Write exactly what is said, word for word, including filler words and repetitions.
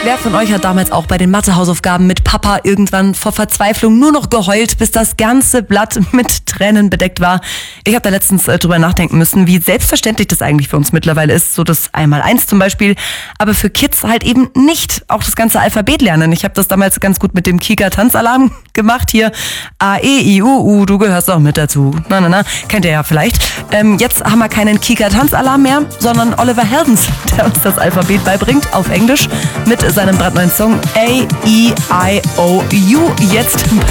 Wer von euch hat damals auch bei den Mathehausaufgaben mit Papa irgendwann vor Verzweiflung nur noch geheult, bis das ganze Blatt mit Tränen bedeckt war? Ich habe da letztens äh, drüber nachdenken müssen, wie selbstverständlich das eigentlich für uns mittlerweile ist, so das Einmaleins zum Beispiel, aber für Kids halt eben nicht. Auch das ganze Alphabet lernen. Ich habe das damals ganz gut mit dem Kika-Tanzalarm gemacht. Hier A, E, I, U, U, du gehörst auch mit dazu. Na, na, na, kennt ihr ja vielleicht. Ähm, jetzt haben wir keinen Kika-Tanzalarm mehr, sondern Oliver Heldens, der uns das Alphabet beibringt auf Englisch mit seinem brandneuen Song A, E, I, O, U. Jetzt bei